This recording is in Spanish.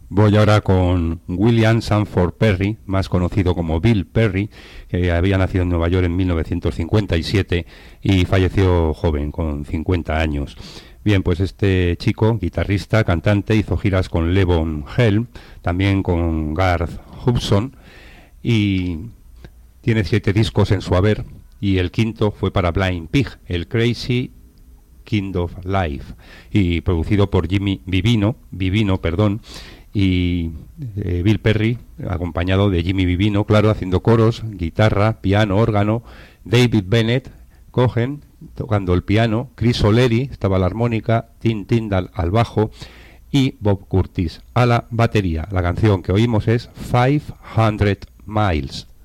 Voy ahora con William Sanford Perry, más conocido como Bill Perry, que había nacido en Nueva York en 1957 y falleció joven, con 50 años. Bien, pues este chico, guitarrista, cantante, hizo giras con Levon Helm, también con Garth Hudson, y tiene 7 discos en su haber, y el quinto fue para Blind Pig, el Crazy Kind of Life, y producido por Jimmy Vivino, y Bill Perry, acompañado de Jimmy Vivino, claro, haciendo coros, guitarra, piano, órgano, David Bennett, Cohen, tocando el piano, Chris O'Leary, estaba a la armónica, Tim Tyndall al bajo y Bob Curtis a la batería. La canción que oímos es 500 Miles.